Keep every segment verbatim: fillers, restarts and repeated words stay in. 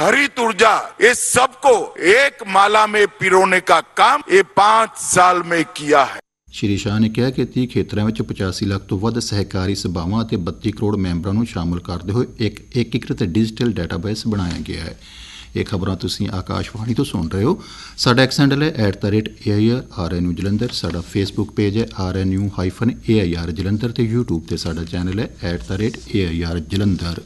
हरित ऊर्जा, ये सबको एक माला में पिरोने का काम ये पांच साल में किया है। ਸ਼੍ਰੀ ਸ਼ਾਹ ਨੇ ਕਿਹਾ ਕਿ ਤੀਹ ਖੇਤਰਾਂ ਵਿੱਚ ਪਚਾਸੀ ਲੱਖ ਤੋਂ ਵੱਧ ਸਹਿਕਾਰੀ ਸਭਾਵਾਂ ਅਤੇ ਬੱਤੀ ਕਰੋੜ ਮੈਂਬਰਾਂ ਨੂੰ ਸ਼ਾਮਲ ਕਰਦੇ ਹੋਏ ਇੱਕ ਏਕੀਕ੍ਰਿਤ ਡਿਜੀਟਲ ਡਾਟਾਬੇਸ ਬਣਾਇਆ ਗਿਆ ਹੈ। ਇਹ ਖਬਰਾਂ ਤੁਸੀਂ ਆਕਾਸ਼ਵਾਣੀ ਤੋਂ ਸੁਣ ਰਹੇ ਹੋ। ਸਾਡਾ ਐਕਸ ਹੈਂਡਲ ਹੈ at the rate A I R R N U Jalandhar. ਸਾਡਾ ਫੇਸਬੁੱਕ ਪੇਜ ਹੈ R N U hyphen A I R Jalandhar ਅਤੇ ਯੂਟਿਊਬ 'ਤੇ ਸਾਡਾ ਚੈਨਲ ਹੈ at the rate A I R Jalandhar.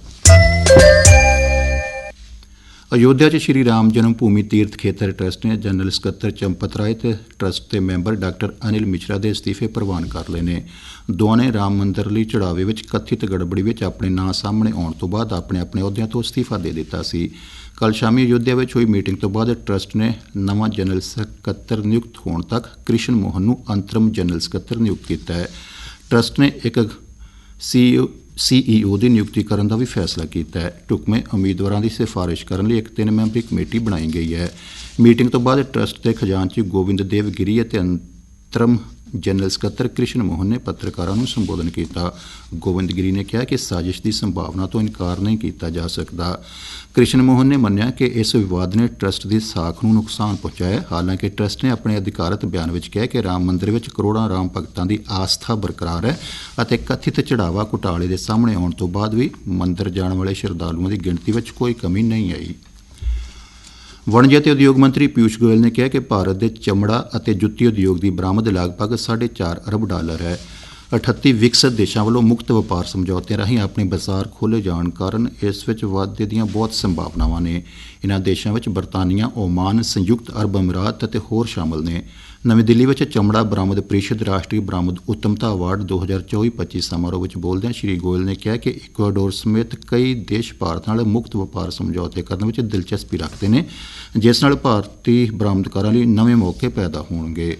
Ayodhya 'ਚ ਸ਼੍ਰੀ ਰਾਮ ਜਨਮ ਭੂਮੀ ਤੀਰਥ ਖੇਤਰ ਟਰੱਸਟ ਨੇ ਜਨਰਲ ਸਕੱਤਰ ਚੰਪਤ ਰਾਏ ਅਤੇ ਟਰੱਸਟ ਦੇ ਮੈਂਬਰ ਡਾਕਟਰ ਅਨਿਲ ਮਿਸ਼ਰਾ ਦੇ ਅਸਤੀਫੇ ਪ੍ਰਵਾਨ ਕਰ ਲਏ ਨੇ। ਦੋਵਾਂ ਨੇ ਰਾਮ ਮੰਦਰ ਲਈ ਚੜਾਵੇ ਵਿੱਚ ਕਥਿਤ ਗੜਬੜੀ ਵਿੱਚ ਆਪਣੇ ਨਾਂ ਸਾਹਮਣੇ ਆਉਣ ਤੋਂ ਬਾਅਦ ਆਪਣੇ ਆਪਣੇ ਅਹੁਦਿਆਂ ਤੋਂ ਅਸਤੀਫਾ ਦੇ ਦਿੱਤਾ ਸੀ। ਕੱਲ੍ਹ ਸ਼ਾਮੀ ਅਯੋਧਿਆ ਵਿੱਚ ਹੋਈ ਮੀਟਿੰਗ ਤੋਂ ਬਾਅਦ ਟਰੱਸਟ ਨੇ ਨਵਾਂ ਜਨਰਲ ਸਕੱਤਰ ਨਿਯੁਕਤ ਹੋਣ ਤੱਕ ਕ੍ਰਿਸ਼ਨ ਮੋਹਨ ਨੂੰ ਅੰਤਰਮ ਜਨਰਲ ਸਕੱਤਰ ਨਿਯੁਕਤ ਕੀਤਾ ਹੈ। ਟਰੱਸਟ ਨੇ ਇੱਕ ਸੀ ਸੀ ਈ ਓ ਦੀ ਨਿਯੁਕਤੀ ਕਰਨ ਦਾ ਵੀ ਫੈਸਲਾ ਕੀਤਾ ਹੈ। ਢੁਕਵੇਂ ਉਮੀਦਵਾਰਾਂ ਦੀ ਸਿਫਾਰਿਸ਼ ਕਰਨ ਲਈ ਇੱਕ ਤਿੰਨ ਮੈਂਬਰੀ ਕਮੇਟੀ ਬਣਾਈ ਗਈ ਹੈ। ਮੀਟਿੰਗ ਤੋਂ ਬਾਅਦ ਟਰੱਸਟ ਦੇ ਖਜ਼ਾਨਚੀ ਗੋਬਿੰਦ ਦੇਵ ਗਿਰੀ ਅਤੇ ਅੰਤਰਮ ਜਨਰਲ ਸਕੱਤਰ ਕ੍ਰਿਸ਼ਨ ਮੋਹਨ ਨੇ ਪੱਤਰਕਾਰਾਂ ਨੂੰ ਸੰਬੋਧਨ ਕੀਤਾ। ਗੋਬਿੰਦ ਗਿਰੀ ਨੇ ਕਿਹਾ ਕਿ ਸਾਜ਼ਿਸ਼ ਦੀ ਸੰਭਾਵਨਾ ਤੋਂ ਇਨਕਾਰ ਨਹੀਂ ਕੀਤਾ ਜਾ ਸਕਦਾ। ਕ੍ਰਿਸ਼ਨ ਮੋਹਨ ਨੇ ਮੰਨਿਆ ਕਿ ਇਸ ਵਿਵਾਦ ਨੇ ਟਰੱਸਟ ਦੀ ਸਾਖ ਨੂੰ ਨੁਕਸਾਨ ਪਹੁੰਚਾਇਆ। ਹਾਲਾਂਕਿ ਟਰੱਸਟ ਨੇ ਆਪਣੇ ਅਧਿਕਾਰਤ ਬਿਆਨ ਵਿੱਚ ਕਿਹਾ ਕਿ ਰਾਮ ਮੰਦਰ ਵਿੱਚ ਕਰੋੜਾਂ ਰਾਮ ਭਗਤਾਂ ਦੀ ਆਸਥਾ ਬਰਕਰਾਰ ਹੈ ਅਤੇ ਕਥਿਤ ਚੜਾਵਾ ਘੁਟਾਲੇ ਦੇ ਸਾਹਮਣੇ ਆਉਣ ਤੋਂ ਬਾਅਦ ਵੀ ਮੰਦਰ ਜਾਣ ਵਾਲੇ ਸ਼ਰਧਾਲੂਆਂ ਦੀ ਗਿਣਤੀ ਵਿੱਚ ਕੋਈ ਕਮੀ ਨਹੀਂ ਆਈ। ਵਣਜ ਅਤੇ ਉਦਯੋਗ ਮੰਤਰੀ ਪਿਊਸ਼ ਗੋਇਲ ਨੇ ਕਿਹਾ ਕਿ ਭਾਰਤ ਦੇ ਚਮੜਾ ਅਤੇ ਜੁੱਤੀ ਉਦਯੋਗ ਦੀ ਬਰਾਮਦ ਲਗਭਗ ਸਾਢੇ ਚਾਰ ਅਰਬ ਡਾਲਰ ਹੈ। ਅਠੱਤੀ ਵਿਕਸਤ ਦੇਸ਼ਾਂ ਵੱਲੋਂ ਮੁਕਤ ਵਪਾਰ ਸਮਝੌਤਿਆਂ ਰਾਹੀਂ ਆਪਣੇ ਬਾਜ਼ਾਰ ਖੋਲ੍ਹੇ ਜਾਣ ਕਾਰਨ ਇਸ ਵਿੱਚ ਵਾਧੇ ਦੀਆਂ ਬਹੁਤ ਸੰਭਾਵਨਾਵਾਂ ਨੇ। ਇਨ੍ਹਾਂ ਦੇਸ਼ਾਂ ਵਿੱਚ ਬਰਤਾਨੀਆ, ਓਮਾਨ, ਸੰਯੁਕਤ ਅਰਬ ਅਮੀਰਾਤ ਅਤੇ ਹੋਰ ਸ਼ਾਮਲ ਨੇ। ਨਵੀਂ ਦਿੱਲੀ ਵਿੱਚ ਚਮੜਾ ਬਰਾਮਦ ਪ੍ਰੀਸ਼ਦ ਰਾਸ਼ਟਰੀ ਬਰਾਮਦ ਉੱਤਮਤਾ ਅਵਾਰਡ ਦੋ ਹਜ਼ਾਰ ਚੌਵੀ ਪੱਚੀ ਸਮਾਰੋਹ ਵਿੱਚ ਬੋਲਦਿਆਂ ਸ਼੍ਰੀ ਗੋਇਲ ਨੇ ਕਿਹਾ ਕਿ ਇਕੁਆਡੋਰ ਸਮੇਤ ਕਈ ਦੇਸ਼ ਭਾਰਤ ਨਾਲ ਮੁਕਤ ਵਪਾਰ ਸਮਝੌਤੇ ਕਰਨ ਵਿੱਚ ਦਿਲਚਸਪੀ ਰੱਖਦੇ ਨੇ, ਜਿਸ ਨਾਲ ਭਾਰਤੀ ਬਰਾਮਦਕਾਰਾਂ ਲਈ ਨਵੇਂ ਮੌਕੇ ਪੈਦਾ ਹੋਣਗੇ।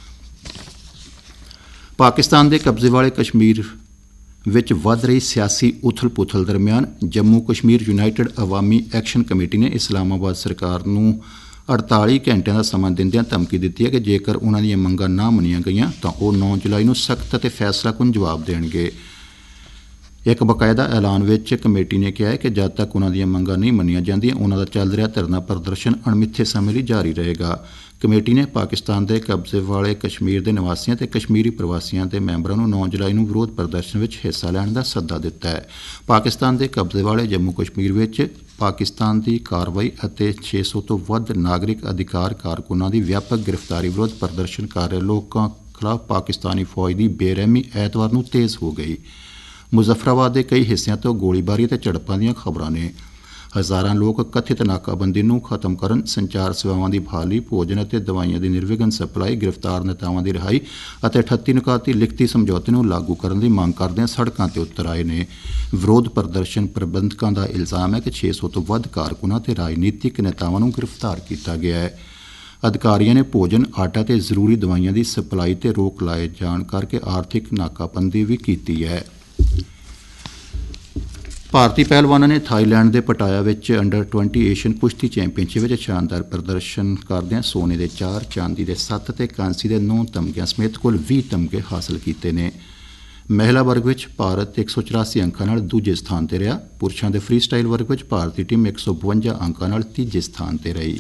ਪਾਕਿਸਤਾਨ ਦੇ ਕਬਜ਼ੇ ਵਾਲੇ ਕਸ਼ਮੀਰ ਵਿੱਚ ਵੱਧ ਰਹੀ ਸਿਆਸੀ ਉਥਲ-ਪੁਥਲ ਦਰਮਿਆਨ ਜੰਮੂ ਕਸ਼ਮੀਰ ਯੂਨਾਈਟਿਡ ਅਵਾਮੀ ਐਕਸ਼ਨ ਕਮੇਟੀ ਨੇ ਇਸਲਾਮਾਬਾਦ ਸਰਕਾਰ ਨੂੰ ਅੜਤਾਲੀ ਘੰਟਿਆਂ ਦਾ ਸਮਾਂ ਦਿੰਦਿਆਂ ਧਮਕੀ ਦਿੱਤੀ ਹੈ ਕਿ ਜੇਕਰ ਉਹਨਾਂ ਦੀਆਂ ਮੰਗਾਂ ਨਾ ਮੰਨੀਆਂ ਗਈਆਂ ਤਾਂ ਉਹ ਨੌ ਜੁਲਾਈ ਨੂੰ ਸਖਤ ਅਤੇ ਫੈਸਲਾਕੁਨ ਜਵਾਬ ਦੇਣਗੇ। ਇੱਕ ਬਾਕਾਇਦਾ ਐਲਾਨ ਵਿੱਚ ਕਮੇਟੀ ਨੇ ਕਿਹਾ ਹੈ ਕਿ ਜਦ ਤੱਕ ਉਹਨਾਂ ਦੀਆਂ ਮੰਗਾਂ ਨਹੀਂ ਮੰਨੀਆਂ ਜਾਂਦੀਆਂ ਉਹਨਾਂ ਦਾ ਚੱਲ ਰਿਹਾ ਧਰਨਾ ਪ੍ਰਦਰਸ਼ਨ ਅਣਮਿੱਥੇ ਸਮੇਂ ਲਈ ਜਾਰੀ ਰਹੇਗਾ। ਕਮੇਟੀ ਨੇ ਪਾਕਿਸਤਾਨ ਦੇ ਕਬਜ਼ੇ ਵਾਲੇ ਕਸ਼ਮੀਰ ਦੇ ਨਿਵਾਸੀਆਂ ਅਤੇ ਕਸ਼ਮੀਰੀ ਪ੍ਰਵਾਸੀਆਂ ਦੇ ਮੈਂਬਰਾਂ ਨੂੰ ਨੌ ਜੁਲਾਈ ਨੂੰ ਵਿਰੋਧ ਪ੍ਰਦਰਸ਼ਨ ਵਿੱਚ ਹਿੱਸਾ ਲੈਣ ਦਾ ਸੱਦਾ ਦਿੱਤਾ ਹੈ। ਪਾਕਿਸਤਾਨ ਦੇ ਕਬਜ਼ੇ ਵਾਲੇ ਜੰਮੂ ਕਸ਼ਮੀਰ ਵਿੱਚ ਪਾਕਿਸਤਾਨ ਦੀ ਕਾਰਵਾਈ ਅਤੇ ਛੇ ਸੌ ਤੋਂ ਵੱਧ ਨਾਗਰਿਕ ਅਧਿਕਾਰ ਕਾਰਕੁਨਾਂ ਦੀ ਵਿਆਪਕ ਗ੍ਰਿਫਤਾਰੀ ਵਿਰੋਧ ਪ੍ਰਦਰਸ਼ਨ ਕਰ ਰਹੇ ਲੋਕਾਂ ਖਿਲਾਫ ਪਾਕਿਸਤਾਨੀ ਫੌਜ ਦੀ ਬੇਰਹਿਮੀ ਐਤਵਾਰ ਨੂੰ ਤੇਜ਼ ਹੋ ਗਈ। ਮੁਜ਼ੱਫਰਾਬਾਦ ਦੇ ਕਈ ਹਿੱਸਿਆਂ ਤੋਂ ਗੋਲੀਬਾਰੀ ਅਤੇ ਝੜਪਾਂ ਦੀਆਂ ਖਬਰਾਂ ਨੇ। ਹਜ਼ਾਰਾਂ ਲੋਕ ਕਥਿਤ ਨਾਕਾਬੰਦੀ ਨੂੰ ਖਤਮ ਕਰਨ, ਸੰਚਾਰ ਸੇਵਾਵਾਂ ਦੀ ਬਹਾਲੀ, ਭੋਜਨ ਅਤੇ ਦਵਾਈਆਂ ਦੀ ਨਿਰਵਿਘਨ ਸਪਲਾਈ, ਗ੍ਰਿਫਤਾਰ ਨੇਤਾਵਾਂ ਦੀ ਰਿਹਾਈ ਅਤੇ ਅਠੱਤੀ ਨੁਕਾਤੀ ਲਿਖਤੀ ਸਮਝੌਤੇ ਨੂੰ ਲਾਗੂ ਕਰਨ ਦੀ ਮੰਗ ਕਰਦਿਆਂ ਸੜਕਾਂ 'ਤੇ ਉਤਰ ਆਏ ਨੇ। ਵਿਰੋਧ ਪ੍ਰਦਰਸ਼ਨ ਪ੍ਰਬੰਧਕਾਂ ਦਾ ਇਲਜ਼ਾਮ ਹੈ ਕਿ ਛੇ ਸੌ ਤੋਂ ਵੱਧ ਕਾਰਕੁਨਾਂ ਅਤੇ ਰਾਜਨੀਤਿਕ ਨੇਤਾਵਾਂ ਨੂੰ ਗ੍ਰਿਫਤਾਰ ਕੀਤਾ ਗਿਆ ਹੈ। ਅਧਿਕਾਰੀਆਂ ਨੇ ਭੋਜਨ, ਆਟਾ ਅਤੇ ਜ਼ਰੂਰੀ ਦਵਾਈਆਂ ਦੀ ਸਪਲਾਈ 'ਤੇ ਰੋਕ ਲਾਏ ਜਾਣ ਕਰਕੇ ਆਰਥਿਕ ਨਾਕਾਬੰਦੀ ਵੀ ਕੀਤੀ ਹੈ। ਭਾਰਤੀ ਪਹਿਲਵਾਨਾਂ ਨੇ ਥਾਈਲੈਂਡ ਦੇ ਪਟਾਇਆ ਵਿੱਚ ਅੰਡਰ ਟਵੰਟੀ ਏਸ਼ੀਅਨ ਕੁਸ਼ਤੀ ਚੈਂਪੀਅਨਸ਼ਿਪ ਵਿੱਚ ਸ਼ਾਨਦਾਰ ਪ੍ਰਦਰਸ਼ਨ ਕਰਦਿਆਂ ਸੋਨੇ ਦੇ ਚਾਰ, ਚਾਂਦੀ ਦੇ ਸੱਤ ਅਤੇ ਕਾਂਸੀ ਦੇ ਨੌ ਤਮਗਿਆਂ ਸਮੇਤ ਕੁੱਲ ਵੀਹ ਤਮਗੇ ਹਾਸਲ ਕੀਤੇ ਨੇ। ਮਹਿਲਾ ਵਰਗ ਵਿੱਚ ਭਾਰਤ ਇੱਕ ਸੌ ਚੁਰਾਸੀ ਅੰਕਾਂ ਨਾਲ ਦੂਜੇ ਸਥਾਨ 'ਤੇ ਰਿਹਾ। ਪੁਰਸ਼ਾਂ ਦੇ ਫਰੀ ਸਟਾਈਲ ਵਰਗ ਵਿੱਚ ਭਾਰਤੀ ਟੀਮ ਇੱਕ ਸੌ ਬਵੰਜਾ ਅੰਕਾਂ ਨਾਲ ਤੀਜੇ ਸਥਾਨ 'ਤੇ ਰਹੀ।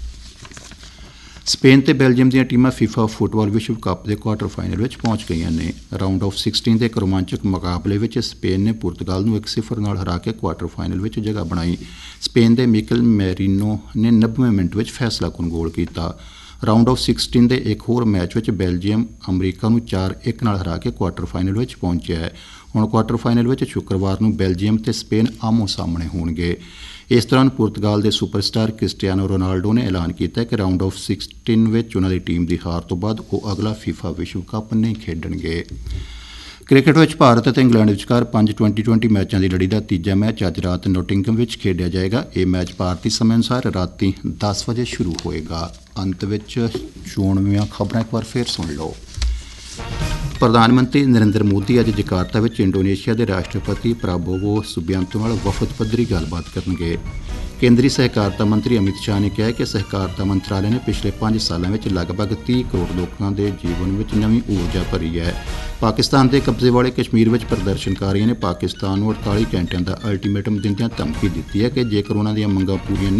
ਸਪੇਨ ਅਤੇ ਬੈਲਜੀਅਮ ਦੀਆਂ ਟੀਮਾਂ ਫੀਫਾ ਫੁੱਟਬਾਲ ਵਿਸ਼ਵ ਕੱਪ ਦੇ ਕੁਆਰਟਰ ਫਾਈਨਲ ਵਿੱਚ ਪਹੁੰਚ ਗਈਆਂ ਨੇ। ਰਾਊਂਡ ਆਫ ਸਿਕਸਟੀਨ ਦੇ ਇੱਕ ਰੋਮਾਂਚਕ ਮੁਕਾਬਲੇ ਵਿੱਚ ਸਪੇਨ ਨੇ ਪੁਰਤਗਾਲ ਨੂੰ ਇੱਕ ਸਿਫਰ ਨਾਲ ਹਰਾ ਕੇ ਕੁਆਰਟਰ ਫਾਈਨਲ ਵਿੱਚ ਜਗ੍ਹਾ ਬਣਾਈ। ਸਪੇਨ ਦੇ ਮਿਕਲ ਮੈਰੀਨੋ ਨੇ ਨੱਬਵੇਂ ਮਿੰਟ ਵਿੱਚ ਫੈਸਲਾਕੁਨ ਗੋਲ ਕੀਤਾ। ਰਾਊਂਡ ਆਫ ਸਿਕਸਟੀਨ ਦੇ ਇੱਕ ਹੋਰ ਮੈਚ ਵਿੱਚ ਬੈਲਜੀਅਮ ਅਮਰੀਕਾ ਨੂੰ ਚਾਰ ਇੱਕ ਨਾਲ ਹਰਾ ਕੇ ਕੁਆਰਟਰ ਫਾਈਨਲ ਵਿੱਚ ਪਹੁੰਚਿਆ ਹੈ। ਹੁਣ ਕੁਆਰਟਰ ਫਾਈਨਲ ਵਿੱਚ ਸ਼ੁੱਕਰਵਾਰ ਨੂੰ ਬੈਲਜੀਅਮ ਅਤੇ ਸਪੇਨ ਆਮੋ ਸਾਹਮਣੇ ਹੋਣਗੇ। ਇਸ ਦੌਰਾਨ ਪੁਰਤਗਾਲ ਦੇ ਸੁਪਰਸਟਾਰ ਕ੍ਰਿਸਟੀਆਨੋ ਰੋਨਾਲਡੋ ਨੇ ਐਲਾਨ ਕੀਤਾ ਕਿ ਰਾਊਂਡ ਆਫ ਸਿਕਸਟੀਨ ਵਿੱਚ ਉਹਨਾਂ ਦੀ ਟੀਮ ਦੀ ਹਾਰ ਤੋਂ ਬਾਅਦ ਉਹ ਅਗਲਾ ਫੀਫਾ ਵਿਸ਼ਵ ਕੱਪ ਨਹੀਂ ਖੇਡਣਗੇ। ਕ੍ਰਿਕਟ ਵਿੱਚ ਭਾਰਤ ਅਤੇ ਇੰਗਲੈਂਡ ਵਿਚਕਾਰ ਪੰਜ ਟਵੰਟੀ ਟਵੰਟੀ ਮੈਚਾਂ ਦੀ ਲੜੀ ਦਾ ਤੀਜਾ ਮੈਚ ਅੱਜ ਰਾਤ ਨੋਟਿੰਗਮ ਵਿੱਚ ਖੇਡਿਆ ਜਾਏਗਾ। ਇਹ ਮੈਚ ਭਾਰਤੀ ਸਮੇਂ ਅਨੁਸਾਰ ਰਾਤੀ ਦਸ ਵਜੇ ਸ਼ੁਰੂ ਹੋਏਗਾ। ਅੰਤ ਵਿੱਚ ਚੋਣਵੀਆਂ ਖਬਰਾਂ ਇੱਕ ਵਾਰ ਫਿਰ ਸੁਣ ਲਓ। ਪ੍ਰਧਾਨ ਮੰਤਰੀ ਨਰਿੰਦਰ ਮੋਦੀ ਅੱਜ ਜਕਾਰਤਾ ਵਿੱਚ ਇੰਡੋਨੇਸ਼ੀਆ ਦੇ ਰਾਸ਼ਟਰਪਤੀ ਪ੍ਰਾਬੋਵੋ ਸੁਬਿਆਂਤੋ ਨਾਲ ਵਫਦ ਪੱਧਰੀ ਗੱਲਬਾਤ ਕਰਨਗੇ। ਕੇਂਦਰੀ ਸਹਿਕਾਰਤਾ ਮੰਤਰੀ ਅਮਿਤ ਸ਼ਾਹ ਨੇ ਕਿਹਾ ਕਿ ਸਹਿਕਾਰਤਾ ਮੰਤਰਾਲੇ ਨੇ ਪਿਛਲੇ ਪੰਜ ਸਾਲਾਂ ਵਿੱਚ ਲਗਭਗ ਤੀਹ ਕਰੋੜ ਲੋਕਾਂ ਦੇ ਜੀਵਨ ਵਿੱਚ ਨਵੀਂ ਊਰਜਾ ਭਰੀ ਹੈ। ਪਾਕਿਸਤਾਨ ਦੇ ਕਬਜ਼ੇ ਵਾਲੇ ਕਸ਼ਮੀਰ ਵਿੱਚ ਪ੍ਰਦਰਸ਼ਨਕਾਰੀਆਂ ਨੇ ਪਾਕਿਸਤਾਨ ਨੂੰ ਅੜਤਾਲੀ ਘੰਟਿਆਂ ਦਾ ਅਲਟੀਮੇਟਮ ਦਿੰਦਿਆਂ ਧਮਕੀ ਦਿੱਤੀ ਹੈ ਕਿ ਜੇਕਰ ਉਹਨਾਂ ਦੀਆਂ ਮੰਗਾਂ ਪੂਰੀਆਂ